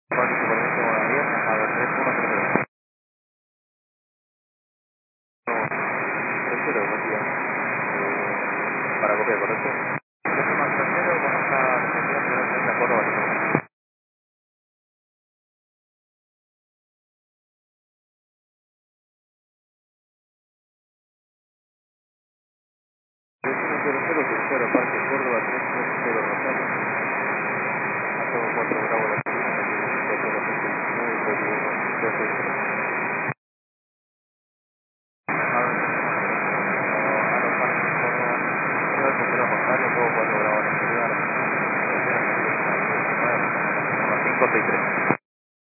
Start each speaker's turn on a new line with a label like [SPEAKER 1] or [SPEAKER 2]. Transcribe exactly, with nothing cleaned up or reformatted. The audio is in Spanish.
[SPEAKER 1] Parque Supermercado Guadalajara, a ver, tres uno cero cero, buen día. Eh, para copiar, ¿correcto? tres uno cero cero, conozca Argentina, de acuerdo, vale. tres uno cero cero, tercero, Parque Córdoba, tres tres cero, Rosario. Acabo cuatro Bravo, la Argentina, cuatro cero cero, nueve, código uno, dos seis cero.